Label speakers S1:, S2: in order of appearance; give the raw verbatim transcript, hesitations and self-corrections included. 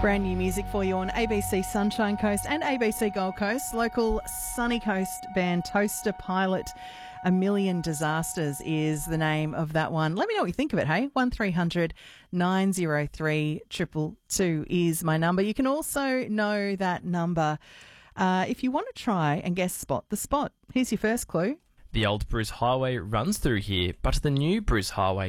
S1: Brand new music for you on A B C Sunshine Coast and A B C Gold Coast. Local Sunny Coast band Toaster Pilot, A Million Disasters is the name of that one. Let me know what you think of it, hey? one three hundred nine oh three two two two is my number. You can also know that number uh, if you want to try and guess Spot the Spot. Here's your first clue.
S2: The old Bruce Highway runs through here, but the new Bruce Highway